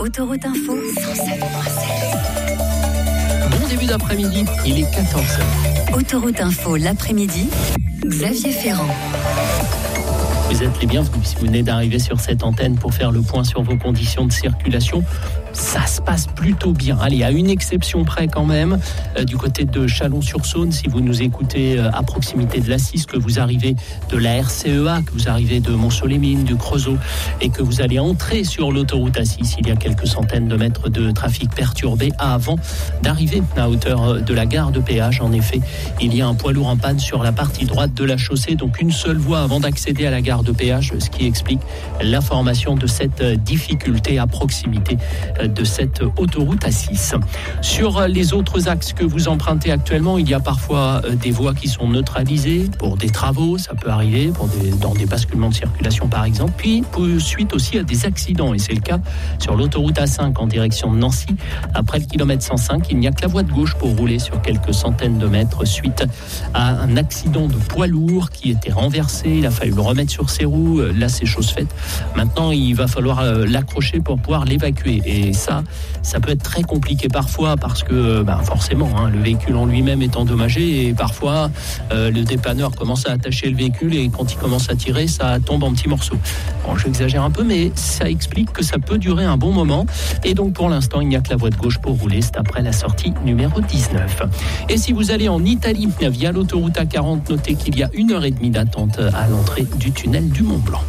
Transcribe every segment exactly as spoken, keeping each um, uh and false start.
Autoroute Info, cent sept point sept. Bon début d'après-midi, il est quatorze heures. Autoroute Info, l'après-midi, Xavier Ferrand. Vous êtes les bienvenus si vous venez d'arriver sur cette antenne pour faire le point sur vos conditions de circulation. Ça se passe plutôt bien. Allez, à une exception près quand même, euh, du côté de Chalon-sur-Saône, si vous nous écoutez euh, à proximité de l'A six, que vous arrivez de la R C E A, que vous arrivez de Mont-Soleil-Mines, du Creusot, et que vous allez entrer sur l'autoroute A six, il y a quelques centaines de mètres de trafic perturbé avant d'arriver à hauteur de la gare de péage. En effet, il y a un poids lourd en panne sur la partie droite de la chaussée, donc une seule voie avant d'accéder à la gare de péage, ce qui explique la formation de cette difficulté à proximité de cette autoroute A six. Sur les autres axes que vous empruntez actuellement, il y a parfois des voies qui sont neutralisées pour des travaux, ça peut arriver, pour des, dans des basculements de circulation par exemple, puis pour, suite aussi à des accidents, et c'est le cas sur l'autoroute A cinq en direction de Nancy. Après le kilomètre cent cinq, il n'y a que la voie de gauche pour rouler sur quelques centaines de mètres suite à un accident de poids lourd qui était renversé, il a fallu le remettre sur ses roues, là c'est chose faite. Maintenant, il va falloir l'accrocher pour pouvoir l'évacuer, et ça, ça peut être très compliqué parfois parce que ben forcément, hein, le véhicule en lui-même est endommagé et parfois euh, le dépanneur commence à attacher le véhicule et quand il commence à tirer, ça tombe en petits morceaux. Bon, j'exagère un peu, mais ça explique que ça peut durer un bon moment. Et donc pour l'instant, il n'y a que la voie de gauche pour rouler. C'est après la sortie numéro dix-neuf. Et si vous allez en Italie via l'autoroute A quarante, notez qu'il y a une heure et demie d'attente à l'entrée du tunnel du Mont Blanc.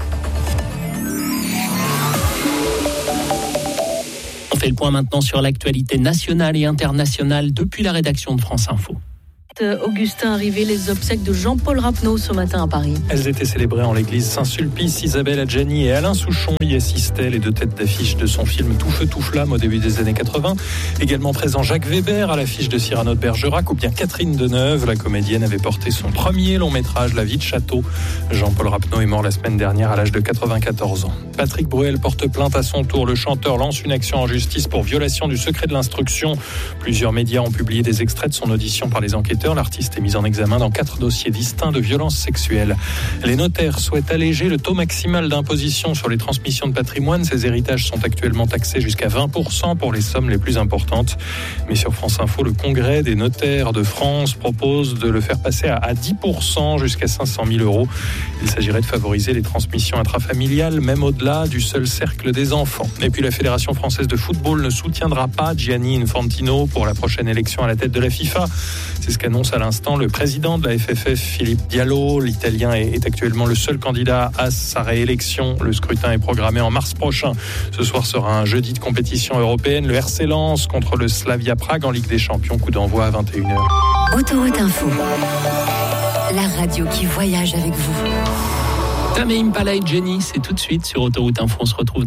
On fait le point maintenant sur l'actualité nationale et internationale depuis la rédaction de France Info. Augustin arrivé, les obsèques de Jean-Paul Rapneau ce matin à Paris. Elles étaient célébrées en l'église Saint-Sulpice. Isabelle Adjani et Alain Souchon y assistaient, les deux têtes d'affiche de son film Tout feu, tout flamme au début des années quatre-vingts. Également présent Jacques Weber à l'affiche de Cyrano de Bergerac, ou bien Catherine Deneuve. La comédienne avait porté son premier long métrage, La vie de château. Jean-Paul Rapneau est mort la semaine dernière à l'âge de quatre-vingt-quatorze ans. Patrick Bruel porte plainte à son tour. Le chanteur lance une action en justice pour violation du secret de l'instruction. Plusieurs médias ont publié des extraits de son audition par les enquêteurs. L'artiste est mis en examen dans quatre dossiers distincts de violences sexuelles. Les notaires souhaitent alléger le taux maximal d'imposition sur les transmissions de patrimoine. Ces héritages sont actuellement taxés jusqu'à vingt pour cent pour les sommes les plus importantes. Mais sur France Info, le Congrès des notaires de France propose de le faire passer à dix pour cent jusqu'à cinq cent mille euros. Il s'agirait de favoriser les transmissions intrafamiliales, même au-delà du seul cercle des enfants. Et puis la Fédération française de football ne soutiendra pas Gianni Infantino pour la prochaine élection à la tête de la FIFA. C'est ce qu'annonce à l'instant le président de la F F F, Philippe Diallo. L'Italien est actuellement le seul candidat à sa réélection. Le scrutin est programmé en mars prochain. Ce soir sera un jeudi de compétition européenne. Le R C Lens contre le Slavia Prague en Ligue des Champions. Coup d'envoi à vingt et une heures. Autoroute Info, la radio qui voyage avec vous. Tame Impala et Jenny, c'est tout de suite sur Autoroute Info. On se retrouve